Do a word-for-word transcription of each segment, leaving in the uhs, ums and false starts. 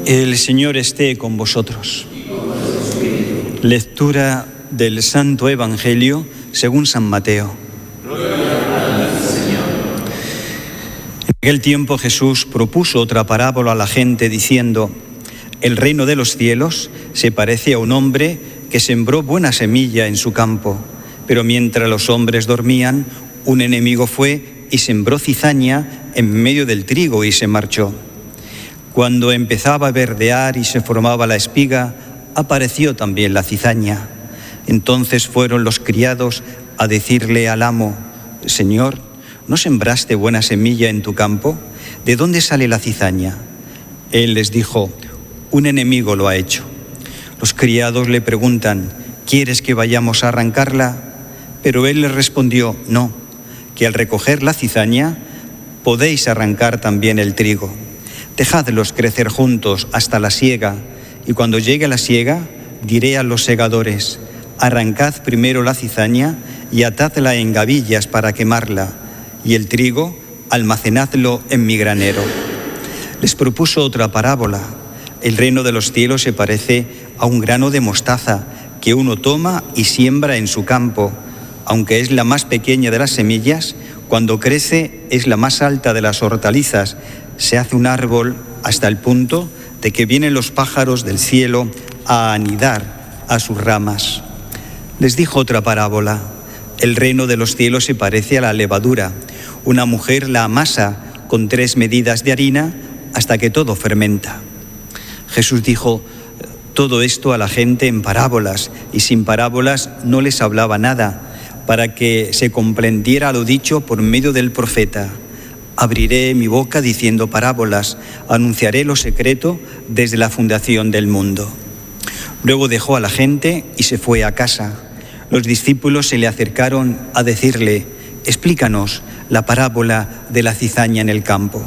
El Señor esté con vosotros. Lectura del Santo Evangelio según San Mateo. En aquel tiempo Jesús propuso otra parábola a la gente diciendo: el reino de los cielos se parece a un hombre que sembró buena semilla en su campo, pero mientras los hombres dormían, un enemigo fue y sembró cizaña en medio del trigo y se marchó. Cuando empezaba a verdear y se formaba la espiga, apareció también la cizaña. Entonces fueron los criados a decirle al amo: Señor, ¿no sembraste buena semilla en tu campo? ¿De dónde sale la cizaña? Él les dijo: un enemigo lo ha hecho. Los criados le preguntan: ¿quieres que vayamos a arrancarla? Pero él les respondió: no, que al recoger la cizaña podéis arrancar también el trigo. Dejadlos crecer juntos hasta la siega, y cuando llegue la siega, diré a los segadores: arrancad primero la cizaña y atadla en gavillas para quemarla, y el trigo almacenadlo en mi granero. Les propuso otra parábola: el reino de los cielos se parece a un grano de mostaza que uno toma y siembra en su campo. Aunque es la más pequeña de las semillas, cuando crece es la más alta de las hortalizas. Se hace un árbol hasta el punto de que vienen los pájaros del cielo a anidar a sus ramas. Les dijo otra parábola: el reino de los cielos se parece a la levadura. Una mujer la amasa con tres medidas de harina hasta que todo fermenta. Jesús dijo todo esto a la gente en parábolas, y sin parábolas no les hablaba nada, para que se comprendiera lo dicho por medio del profeta. Abriré mi boca diciendo parábolas, anunciaré lo secreto desde la fundación del mundo. Luego dejó a la gente y se fue a casa. Los discípulos se le acercaron a decirle: explícanos la parábola de la cizaña en el campo.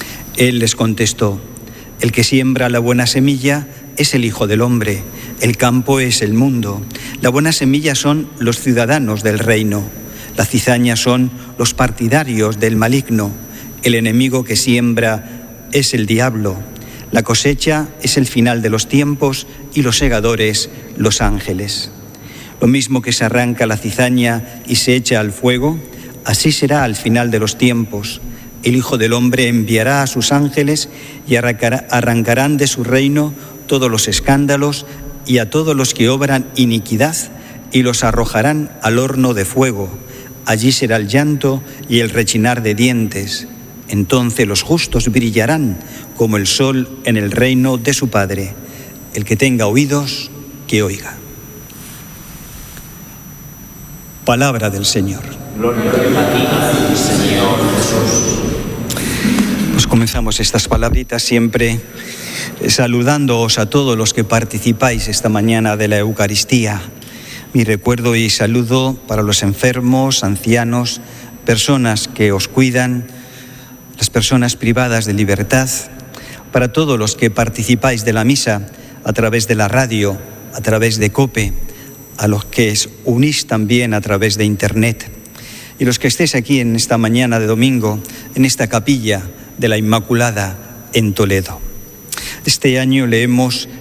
Él les contestó: el que siembra la buena semilla es el Hijo del Hombre, el campo es el mundo. La buena semilla son los ciudadanos del reino, la cizaña son los partidarios del maligno. El enemigo que siembra es el diablo. La cosecha es el final de los tiempos y los segadores, los ángeles. Lo mismo que se arranca la cizaña y se echa al fuego, así será al final de los tiempos. El Hijo del Hombre enviará a sus ángeles y arrancarán de su reino todos los escándalos y a todos los que obran iniquidad, y los arrojarán al horno de fuego. Allí será el llanto y el rechinar de dientes. Entonces los justos brillarán como el sol en el reino de su Padre. El que tenga oídos, que oiga. Palabra del Señor. Gloria a ti, Señor Jesús. Pues comenzamos estas palabritas siempre saludándoos a todos los que participáis esta mañana de la Eucaristía. Mi recuerdo y saludo para los enfermos, ancianos, personas que os cuidan, las personas privadas de libertad, para todos los que participáis de la misa a través de la radio, a través de COPE, a los que os unís también a través de Internet, y los que estéis aquí en esta mañana de domingo, en esta capilla de la Inmaculada en Toledo. Este año leemos